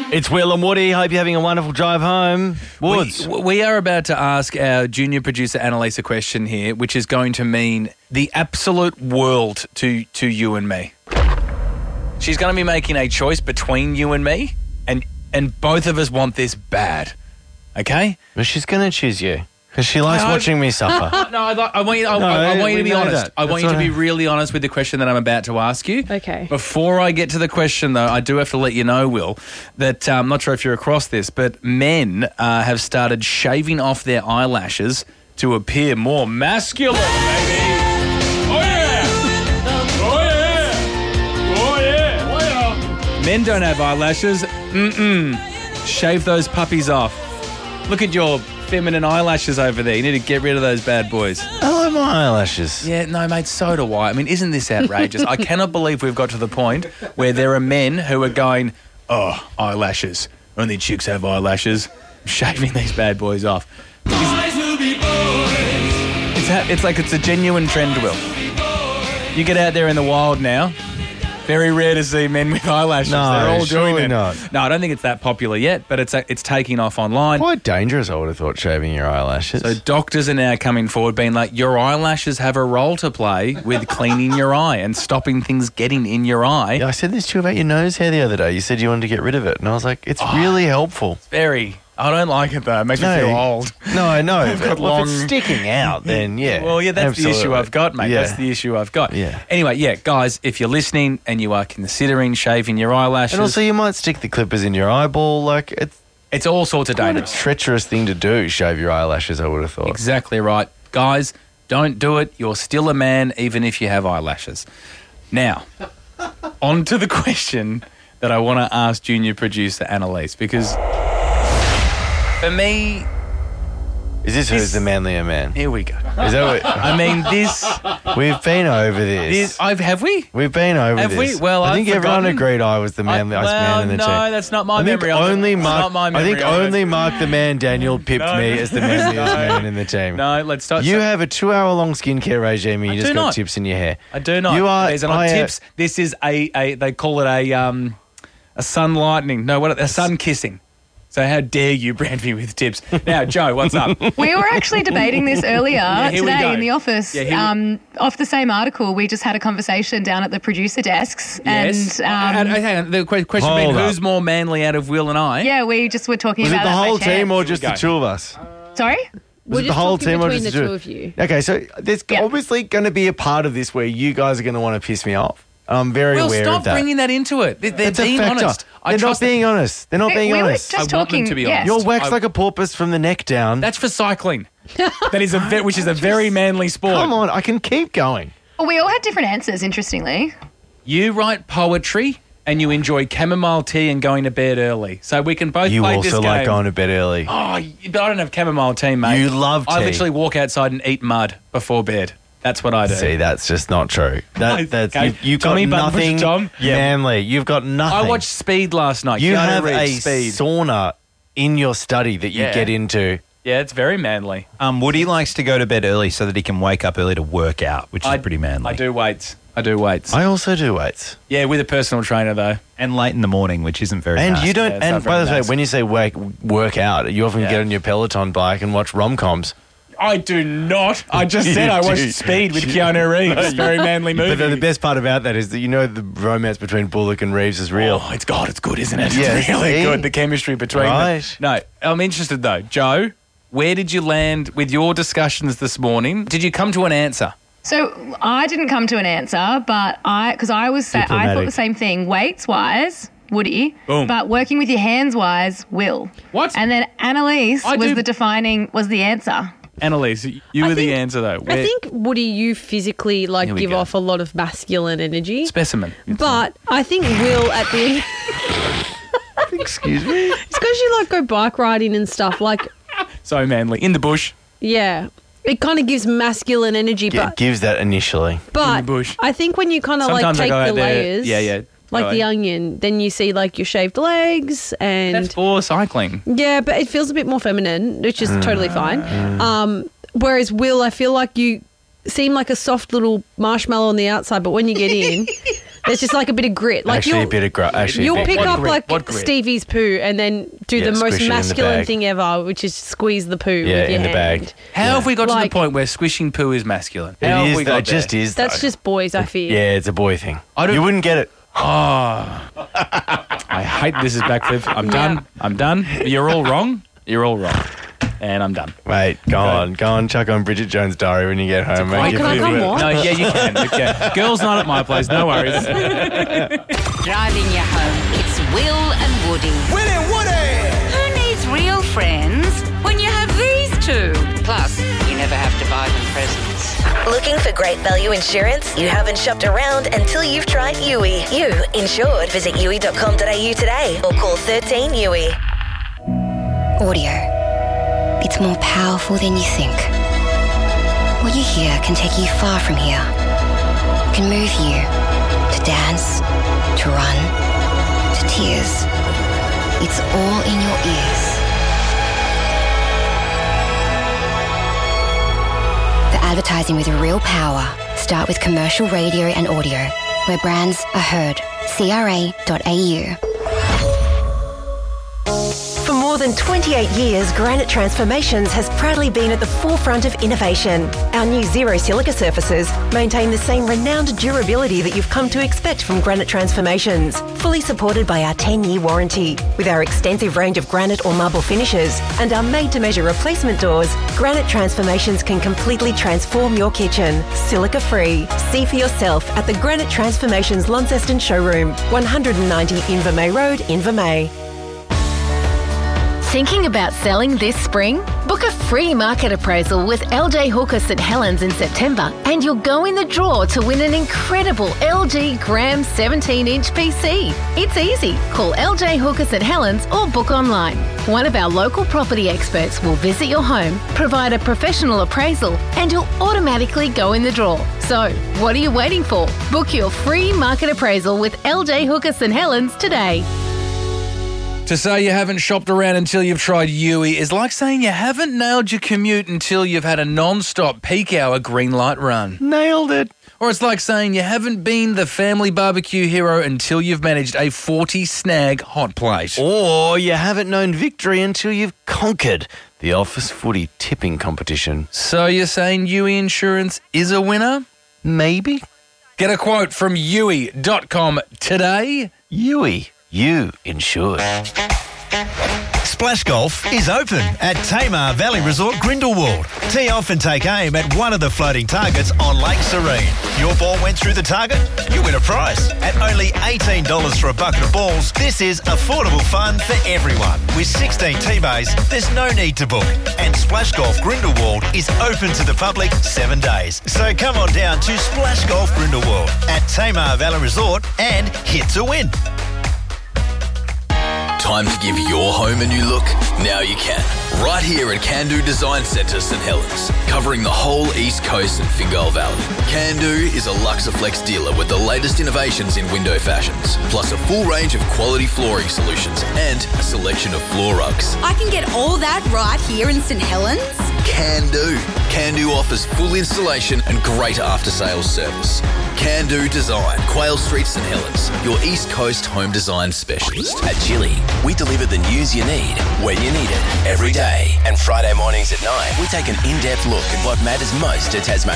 It's Will and Woody. Hope you're having a wonderful drive home. Woods. We are about to ask our junior producer Annalise a question here, which is going to mean the absolute world to you and me. She's going to be making a choice between you and me, and both of us want this bad. Okay? But she's going to choose you because she likes watching me suffer. No, I want you to be honest. That. I want you to be really honest with the question that I'm about to ask you. Okay. Before I get to the question, though, I do have to let you know, Will, that I'm not sure if you're across this, but men have started shaving off their eyelashes to appear more masculine, baby. Oh, yeah! Oh, yeah! Oh, yeah! Oh, yeah! Men don't have eyelashes. Shave those puppies off. Look at your feminine eyelashes over there. You need to get rid of those bad boys. I like my eyelashes. Yeah, no, mate, so do I. I mean, isn't this outrageous? I cannot believe we've got to the point where there are men who are going, oh, eyelashes. Only chicks have eyelashes. I'm shaving these bad boys off. It's like it's a genuine trend, Will. You get out there in the wild now. Very rare to see men with eyelashes. No, they're all doing surely it. not. No, I don't think it's that popular yet, but it's taking off online. Quite dangerous, I would have thought, shaving your eyelashes. So doctors are now coming forward being like, your eyelashes have a role to play with cleaning your eye and stopping things getting in your eye. Yeah, I said this to you about your nose hair the other day. You said you wanted to get rid of it. And I was like, it's really helpful. I don't like it though. It makes me feel old. No, I know. If long- it's sticking out, then yeah. Well, yeah, that's the issue I've got, mate. Yeah. That's the issue I've got. Yeah. Anyway, yeah, guys, if you're listening and you are considering shaving your eyelashes, And also, you might stick the clippers in your eyeball. Like, it's all sorts of quite a dangerous. treacherous thing to do, shave your eyelashes, I would have thought. Exactly right. Guys, don't do it. You're still a man, even if you have eyelashes. Now, on to the question that I want to ask junior producer Annalise, because for me, Is this who's the manlier man? here we go. Is that what? I mean, this We've been over this. have we? We've been over Have this. we? Well, I I've think everyone forgotten. agreed I was the manliest man in the team. No, that's not my I think memory. of it. only It's Mark. not my I memory think of it. only Mark the Man Daniel pipped me as the manliest man in the team. No, let's start. You have a 2-hour-long skincare regime and you I just do got not. tips in your hair. I do not. You are. These are not tips. This is a they call it a sun lightning. No, what? A sun kissing. So how dare you brand me with tips? Now, Joe, what's up? We were actually debating this earlier here we go. today in the office. Yeah, Off the same article, we just had a conversation down at the producer desks. Yes. And Hang on. The question Hold being, up. who's more manly out of Will and I? yeah, we just were talking Was it about the that by whole team chance. or just Here the we two of us? Sorry? Was We're it the just whole talking team or between just the the two of you. Okay, so there's Yeah. obviously going to be a part of this where you guys are going to want to piss me off. I'm very Will, aware stop of that. bringing that into it. They're It's a being factor. honest. I They're not trust them. being honest. They're not being we were honest. just I want them talking. to be yes. honest. You're waxed like a porpoise from the neck down. That's for cycling. That is which is a very manly sport. Come on, I can keep going. Well, we all had different answers, interestingly. You write poetry and you enjoy chamomile tea and going to bed early. So we can both You play this also game. like going to bed early. Oh, but I don't have chamomile tea, mate. You love I tea. literally walk outside and eat mud before bed. That's what I do. See, that's just not true. That's Okay. you've got Tommy Button nothing Push Tom? Yeah. manly. You've got nothing. I watched Speed last night. You Keanu have a Reeves, Speed. sauna in your study that you Yeah. get into. Yeah, it's very manly. Woody likes to go to bed early so that he can wake up early to work out, which is pretty manly. I do weights. I also do weights. Yeah, with a personal trainer though. And late in the morning, which isn't very And nice. you don't. Yeah, it's and not by very the way, nice. when you say work out, you often Yeah. get on your Peloton bike and watch rom-coms. I do not. I just said You I watched do. Speed with Keanu Reeves. It's a very manly movie. But the best part about that is that you know the romance between Bullock and Reeves is real. Oh, it's good, isn't it? Yeah, It's really see? good. The chemistry between Right. them. No, I'm interested though. Joe, where did you land with your discussions this morning? Did you come to an answer? So I didn't come to an answer, but I thought Diplomatic. the same thing. Weights wise, Woody, Boom. but working with your hands wise, Will. What? And then Annalise I do- was the answer. Annalise, you were the answer though. I think, Woody, you physically Here we give go. off a lot of masculine energy. Specimen. But I think Will at the Excuse me. it's because you go bike riding and stuff. So manly. In the bush. Yeah, it kind of gives masculine energy. It But gives that initially. but bush. I think when you kind of Sometimes I take go the out there- layers, yeah. like Go the ahead. onion, then you see your shaved legs and That's for cycling. yeah, but it feels a bit more feminine, which is totally fine. Whereas Will, I feel like you seem like a soft little marshmallow on the outside, but when you get in, There's just like a bit of grit. Like Actually, a bit of grit. You'll pick up grit? like What grit? Stevie's poo and then do the Yeah, most squish it in the masculine bag. thing ever, which is squeeze the poo Yeah, with your in the hand. bag. How have we got to the Like- point where squishing poo is masculine? It How have is, we though. got It just there? is. That's though. just boys, I fear. Yeah, it's a boy thing. don't- You wouldn't get it. I hate this is backflip. I'm done. I'm done. You're all wrong. You're all wrong. And I'm done. Mate, go on, chuck on Bridget Jones' Diary when you get home, mate. Oh, You can I feel go it. more? No, yeah, you can. Okay. Girls' night at my place. No worries. Driving you home, it's Will and Woody. Will and Woody! Who needs real friends when you have these two? Plus, you never have to buy them presents. Looking for great value insurance? You haven't shopped around until you've tried Yui. You insured. Visit yui.com.au today or call 13 Yui. Audio. It's more powerful than you think. What you hear can take you far from here. Can move you to dance, to run, to tears. It's all in your ears. The advertising with real power. Start with commercial radio and audio, where brands are heard. CRA.au. For more than 28 years, Granite Transformations has proudly been at the forefront of innovation. Our new Zero Silica surfaces maintain the same renowned durability that you've come to expect from Granite Transformations, fully supported by our 10-year warranty. With our extensive range of granite or marble finishes and our made-to-measure replacement doors, Granite Transformations can completely transform your kitchen, silica-free. See for yourself at the Granite Transformations Launceston showroom, 190 Invermay Road, Invermay. Thinking about selling this spring? Book a free market appraisal with LJ Hooker St Helens in September and you'll go in the draw to win an incredible LG Gram 17-inch PC. It's easy. Call LJ Hooker St Helens or book online. One of our local property experts will visit your home, provide a professional appraisal and you'll automatically go in the draw. So, what are you waiting for? Book your free market appraisal with LJ Hooker St Helens today. To say you haven't shopped around until you've tried Yui is like saying you haven't nailed your commute until you've had a non-stop peak hour green light run. Nailed it. Or it's like saying you haven't been the family barbecue hero until you've managed a 40-snag hot plate. Or you haven't known victory until you've conquered the office footy tipping competition. So you're saying Yui Insurance is a winner? Maybe. Get a quote from Yui.com today. Yui. You insured. Splash Golf is open at Tamar Valley Resort Grindelwald. Tee off and take aim at one of the floating targets on Lake Serene. Your ball went through the target, you win a prize. At only $18 for a bucket of balls, this is affordable fun for everyone. With 16 tee bays, there's no need to book. And Splash Golf Grindelwald is open to the public 7 days. So come on down to Splash Golf Grindelwald at Tamar Valley Resort and hit to win. Time to give your home a new look? Now you can. Right here at Candu Design Centre, St Helens, covering the whole East Coast and Fingal Valley. Candu is a Luxaflex dealer with the latest innovations in window fashions, plus a full range of quality flooring solutions and a selection of floor rugs. I can get all that right here in St Helens? Candu. Candu offers full installation and great after-sales service. Candu Design, Quayle Street, St Helens, your East Coast home design specialist. At Chili, we deliver the news you need when you need it every day. And Friday mornings at 9, we take an in-depth look at what matters most to Tasmania.